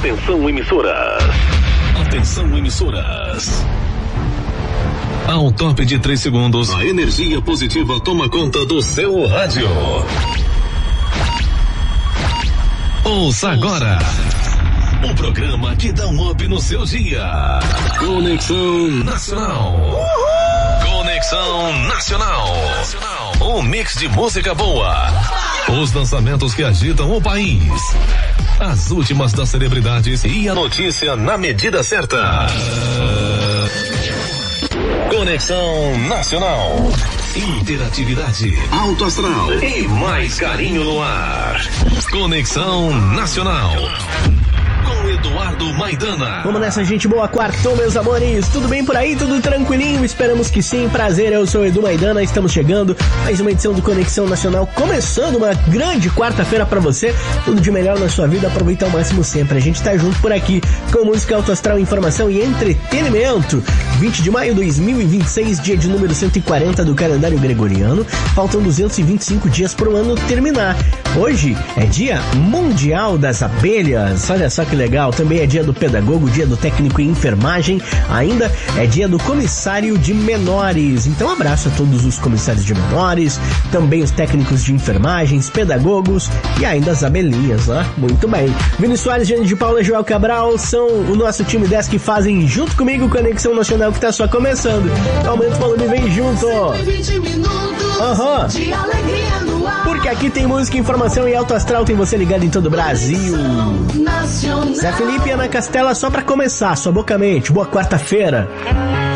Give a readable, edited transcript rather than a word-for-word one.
Atenção, emissoras. Atenção, emissoras. Ao top de 3 segundos, a energia positiva toma conta do seu rádio. Ouça agora o programa que dá um up no seu dia. Conexão Nacional. Uhul! Conexão Nacional. Um mix de música boa. Os lançamentos que agitam o país. As últimas das celebridades e a notícia na medida certa. Conexão Nacional. Interatividade, alto astral e mais carinho no ar. Conexão Nacional. Com Eduardo Maidana. Vamos nessa, gente. Boa quarta, meus amores. Tudo bem por aí? Tudo tranquilinho? Esperamos que sim. Prazer, eu sou Edu Maidana. Estamos chegando. Mais uma edição do Conexão Nacional. Começando uma grande quarta-feira pra você. Tudo de melhor na sua vida. Aproveita ao máximo sempre. A gente tá junto por aqui com música, alto astral, informação e entretenimento. 20 de maio de 2026, dia de número 140 do calendário gregoriano. Faltam 225 dias pro ano terminar. Hoje é dia mundial das abelhas. Olha só que legal. Também é dia do pedagogo, dia do técnico em enfermagem. Ainda é dia do comissário de menores. Então abraço a todos os comissários de menores, também os técnicos de enfermagens, pedagogos e ainda as abelhinhas, ó. Muito bem. Vini Soares, Jane de Paula e Joel Cabral são o nosso time 10 que fazem junto comigo Conexão Nacional, que tá só começando. Aumenta o volume e vem junto. 120 minutos de alegria no ar. Porque aqui tem música, informação e alto astral, tem você ligado em todo o Brasil. Nacional. Zé Felipe e Ana Castela, só pra começar, sua boca mente. Boa quarta-feira.